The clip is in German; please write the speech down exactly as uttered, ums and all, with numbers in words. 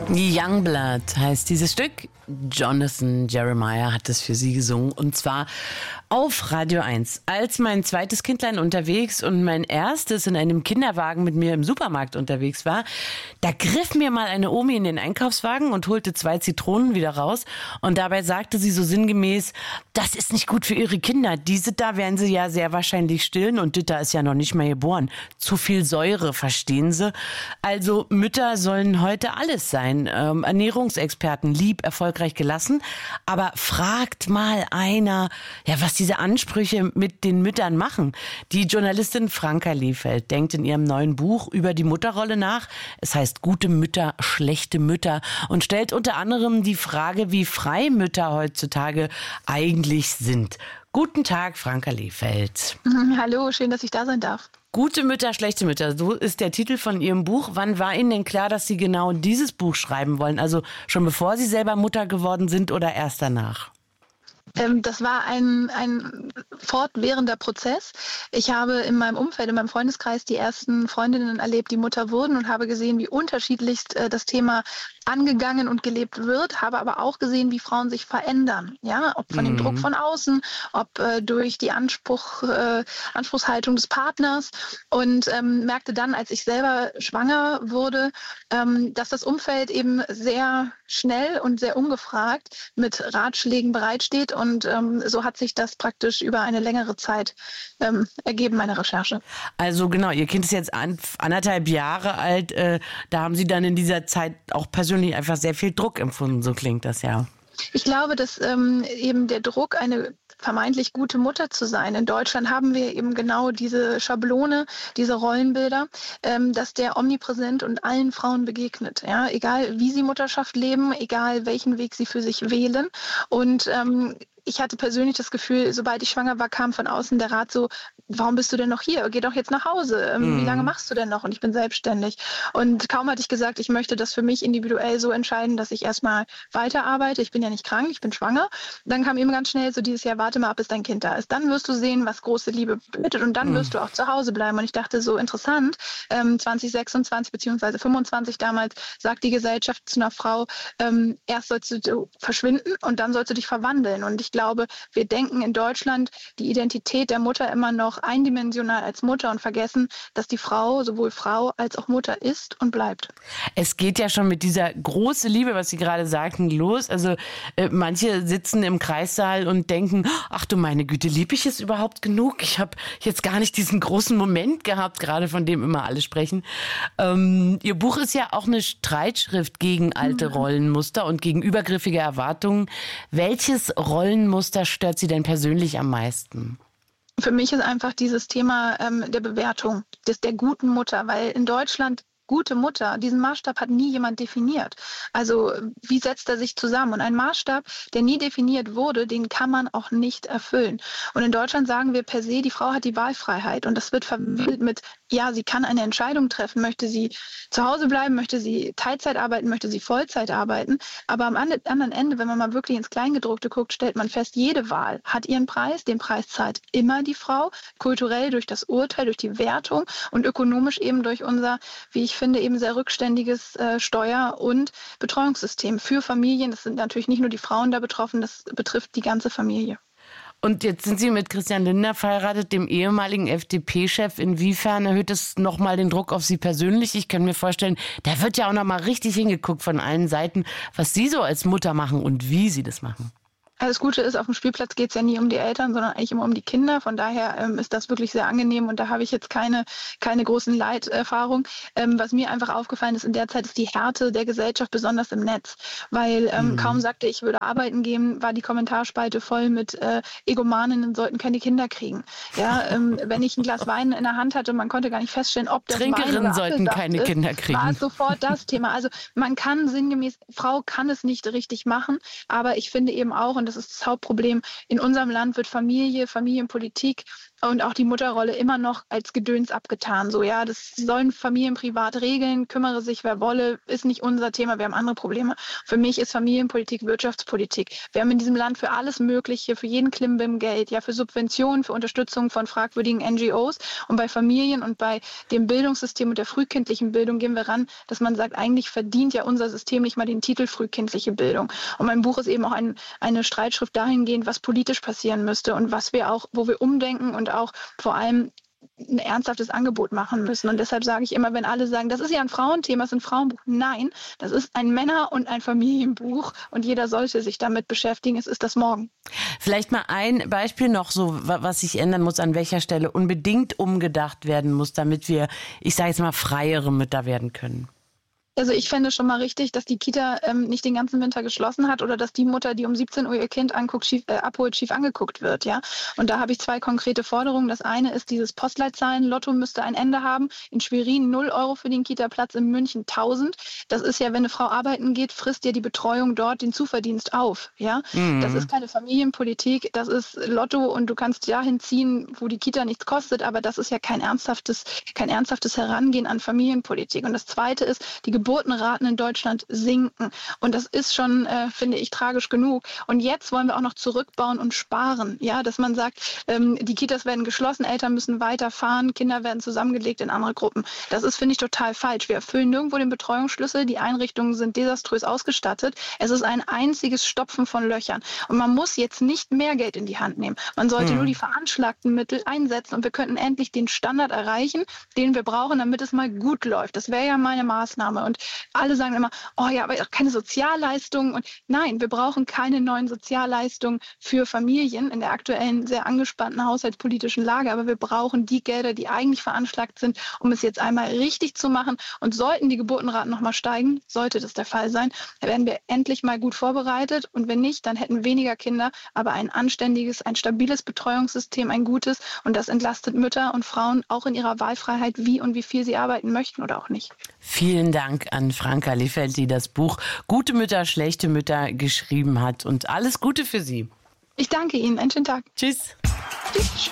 Youngblood heißt dieses Stück. Jonathan Jeremiah hat es für sie gesungen und zwar auf Radio eins. Als mein zweites Kindlein unterwegs und mein erstes in einem Kinderwagen mit mir im Supermarkt unterwegs war, da griff mir mal eine Omi in den Einkaufswagen und holte zwei Zitronen wieder raus und dabei sagte sie so sinngemäß, das ist nicht gut für ihre Kinder. Diese da werden sie ja sehr wahrscheinlich stillen und Ditta ist ja noch nicht mal geboren. Zu viel Säure, verstehen Sie? Also Mütter sollen heute alles sein. Ähm, Ernährungsexperten, lieb, erfolgreich gelassen. Aber fragt mal einer, ja, was diese Ansprüche mit den Müttern machen. Die Journalistin Franka Lehfeldt denkt in ihrem neuen Buch über die Mutterrolle nach. Es heißt Gute Mütter, schlechte Mütter und stellt unter anderem die Frage, wie frei Mütter heutzutage eigentlich sind. Guten Tag, Franka Lehfeldt. Hallo, schön, dass ich da sein darf. Gute Mütter, schlechte Mütter, so ist der Titel von Ihrem Buch. Wann war Ihnen denn klar, dass Sie genau dieses Buch schreiben wollen? Also schon bevor Sie selber Mutter geworden sind oder erst danach? Ähm, das war ein, ein fortwährender Prozess. Ich habe in meinem Umfeld, in meinem Freundeskreis die ersten Freundinnen erlebt, die Mutter wurden und habe gesehen, wie unterschiedlichst äh, das Thema angegangen und gelebt wird, habe aber auch gesehen, wie Frauen sich verändern. Ja, ob von mhm. dem Druck von außen, ob äh, durch die Anspruch, äh, Anspruchshaltung des Partners und ähm, merkte dann, als ich selber schwanger wurde, ähm, dass das Umfeld eben sehr schnell und sehr ungefragt mit Ratschlägen bereitsteht und ähm, so hat sich das praktisch über eine längere Zeit ähm, ergeben, meine Recherche. Also genau, Ihr Kind ist jetzt an, anderthalb Jahre alt, äh, da haben Sie dann in dieser Zeit auch persönlich einfach sehr viel Druck empfunden, so klingt das ja. Ich glaube, dass ähm, eben der Druck, eine vermeintlich gute Mutter zu sein. In Deutschland haben wir eben genau diese Schablone, diese Rollenbilder, ähm, dass der omnipräsent und allen Frauen begegnet. Ja? Egal, wie sie Mutterschaft leben, egal, welchen Weg sie für sich wählen. Und ähm, ich hatte persönlich das Gefühl, sobald ich schwanger war, kam von außen der Rat so, warum bist du denn noch hier? Geh doch jetzt nach Hause. Ähm, mm. Wie lange machst du denn noch? Und ich bin selbstständig. Und kaum hatte ich gesagt, ich möchte das für mich individuell so entscheiden, dass ich erstmal weiterarbeite. Ich bin ja nicht krank, ich bin schwanger. Dann kam eben ganz schnell so dieses Jahr, warte mal ab, bis dein Kind da ist. Dann wirst du sehen, was große Liebe bedeutet und dann mm. wirst du auch zu Hause bleiben. Und ich dachte, so interessant, ähm, zwanzig sechsundzwanzig beziehungsweise fünfundzwanzig damals sagt die Gesellschaft zu einer Frau, ähm, erst sollst du verschwinden und dann sollst du dich verwandeln. Und ich Ich glaube, wir denken in Deutschland die Identität der Mutter immer noch eindimensional als Mutter und vergessen, dass die Frau sowohl Frau als auch Mutter ist und bleibt. Es geht ja schon mit dieser großen Liebe, was Sie gerade sagten, los. Also äh, manche sitzen im Kreissaal und denken, ach du meine Güte, liebe ich es überhaupt genug? Ich habe jetzt gar nicht diesen großen Moment gehabt, gerade von dem immer alle sprechen. Ähm, Ihr Buch ist ja auch eine Streitschrift gegen alte mhm. Rollenmuster und gegen übergriffige Erwartungen. Welches Rollenmuster Muster stört Sie denn persönlich am meisten? Für mich ist einfach dieses Thema ähm, der Bewertung, des, der guten Mutter, weil in Deutschland gute Mutter, diesen Maßstab hat nie jemand definiert. Also wie setzt er sich zusammen? Und ein Maßstab, der nie definiert wurde, den kann man auch nicht erfüllen. Und in Deutschland sagen wir per se, die Frau hat die Wahlfreiheit. Und das wird vermittelt mit, ja, sie kann eine Entscheidung treffen. Möchte sie zu Hause bleiben, möchte sie Teilzeit arbeiten, möchte sie Vollzeit arbeiten. Aber am anderen Ende, wenn man mal wirklich ins Kleingedruckte guckt, stellt man fest, jede Wahl hat ihren Preis. Den Preis zahlt immer die Frau, kulturell durch das Urteil, durch die Wertung und ökonomisch eben durch unser, wie ich finde, eben sehr rückständiges äh, Steuer- und Betreuungssystem für Familien. Das sind natürlich nicht nur die Frauen da betroffen, das betrifft die ganze Familie. Und jetzt sind Sie mit Christian Lindner verheiratet, dem ehemaligen F D P-Chef. Inwiefern erhöht es nochmal den Druck auf Sie persönlich? Ich kann mir vorstellen, da wird ja auch nochmal richtig hingeguckt von allen Seiten, was Sie so als Mutter machen und wie Sie das machen. Das Gute ist, auf dem Spielplatz geht es ja nie um die Eltern, sondern eigentlich immer um die Kinder. Von daher ähm, ist das wirklich sehr angenehm und da habe ich jetzt keine, keine großen Leiterfahrungen. Ähm, was mir einfach aufgefallen ist in der Zeit, ist die Härte der Gesellschaft, besonders im Netz. Weil ähm, mhm. kaum sagte ich, würde arbeiten gehen, war die Kommentarspalte voll mit äh, Egomaninnen sollten keine Kinder kriegen. Ja, ähm, wenn ich ein Glas Wein in der Hand hatte, man konnte gar nicht feststellen, ob das Trinkerinnen Wein oder sollten keine ist, Kinder kriegen. War es sofort das Thema. Also man kann sinngemäß, Frau kann es nicht richtig machen, aber ich finde eben auch, und das ist das Hauptproblem. In unserem Land wird Familie, Familienpolitik und auch die Mutterrolle immer noch als Gedöns abgetan. So, ja, das sollen Familien privat regeln, kümmere sich, wer wolle, ist nicht unser Thema, wir haben andere Probleme. Für mich ist Familienpolitik Wirtschaftspolitik. Wir haben in diesem Land für alles Mögliche, für jeden Klimbim Geld, ja, für Subventionen, für Unterstützung von fragwürdigen N G Os. Und bei Familien und bei dem Bildungssystem und der frühkindlichen Bildung gehen wir ran, dass man sagt, eigentlich verdient ja unser System nicht mal den Titel frühkindliche Bildung. Und mein Buch ist eben auch ein, eine Streitschrift dahingehend, was politisch passieren müsste und was wir auch, wo wir umdenken und auch vor allem ein ernsthaftes Angebot machen müssen. Und deshalb sage ich immer, wenn alle sagen, das ist ja ein Frauenthema, das ist ein Frauenbuch. Nein, das ist ein Männer- und ein Familienbuch und jeder sollte sich damit beschäftigen. Es ist das Morgen. Vielleicht mal ein Beispiel noch, so was sich ändern muss, an welcher Stelle unbedingt umgedacht werden muss, damit wir, ich sage jetzt mal, freiere Mütter werden können. Also ich fände schon mal richtig, dass die Kita ähm, nicht den ganzen Winter geschlossen hat oder dass die Mutter, die um siebzehn Uhr ihr Kind anguckt, schief, äh, abholt, schief angeguckt wird. Ja? Und da habe ich zwei konkrete Forderungen. Das eine ist dieses Postleitzahlen-Lotto müsste ein Ende haben. In Schwerin null Euro für den Kita-Platz, in München tausend. Das ist ja, wenn eine Frau arbeiten geht, frisst ja die Betreuung dort den Zuverdienst auf. Ja? Mhm. Das ist keine Familienpolitik, das ist Lotto und du kannst dahin ziehen, wo die Kita nichts kostet, aber das ist ja kein ernsthaftes, kein ernsthaftes Herangehen an Familienpolitik. Und das zweite ist, die Geburtenraten in Deutschland sinken. Und das ist schon, äh, finde ich, tragisch genug. Und jetzt wollen wir auch noch zurückbauen und sparen. Ja, dass man sagt, ähm, die Kitas werden geschlossen, Eltern müssen weiterfahren, Kinder werden zusammengelegt in andere Gruppen. Das ist, finde ich, total falsch. Wir erfüllen nirgendwo den Betreuungsschlüssel. Die Einrichtungen sind desaströs ausgestattet. Es ist ein einziges Stopfen von Löchern. Und man muss jetzt nicht mehr Geld in die Hand nehmen. Man sollte hm. nur die veranschlagten Mittel einsetzen und wir könnten endlich den Standard erreichen, den wir brauchen, damit es mal gut läuft. Das wäre ja meine Maßnahme. Und alle sagen immer, oh ja, aber keine Sozialleistungen. Und nein, wir brauchen keine neuen Sozialleistungen für Familien in der aktuellen sehr angespannten haushaltspolitischen Lage. Aber wir brauchen die Gelder, die eigentlich veranschlagt sind, um es jetzt einmal richtig zu machen. Und sollten die Geburtenraten nochmal steigen, sollte das der Fall sein, dann werden wir endlich mal gut vorbereitet. Und wenn nicht, dann hätten weniger Kinder, aber ein anständiges, ein stabiles Betreuungssystem, ein gutes. Und das entlastet Mütter und Frauen auch in ihrer Wahlfreiheit, wie und wie viel sie arbeiten möchten oder auch nicht. Vielen Dank an Franka Lefeld, die das Buch Gute Mütter, schlechte Mütter geschrieben hat. Und alles Gute für Sie. Ich danke Ihnen. Einen schönen Tag. Tschüss. Tschüss.